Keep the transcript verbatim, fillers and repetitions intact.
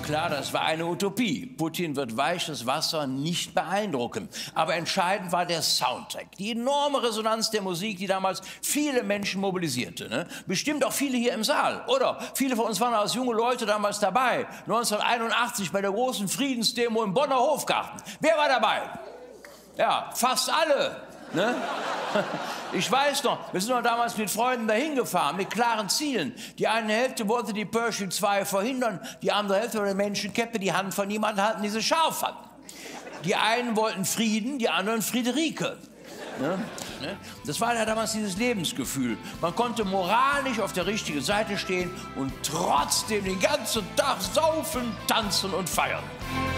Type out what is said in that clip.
Klar, das war eine Utopie. Putin wird weiches Wasser nicht beeindrucken. Aber entscheidend war der Soundtrack. Die enorme Resonanz der Musik, die damals viele Menschen mobilisierte. Ne? Bestimmt auch viele hier im Saal. Oder viele von uns waren als junge Leute damals dabei. neunzehnhunderteinundachtzig bei der großen Friedensdemo im Bonner Hofgarten. Wer war dabei? Ja, fast alle. Ne? Ich weiß noch, wir sind noch damals mit Freunden dahin gefahren, mit klaren Zielen. Die eine Hälfte wollte die Pershing zwei verhindern, die andere Hälfte der Menschenkette die Hand von niemandem halten, die sie scharf hatten. Die einen wollten Frieden, die anderen Friederike. Ne? Das war ja damals dieses Lebensgefühl. Man konnte moralisch auf der richtigen Seite stehen und trotzdem den ganzen Tag saufen, tanzen und feiern.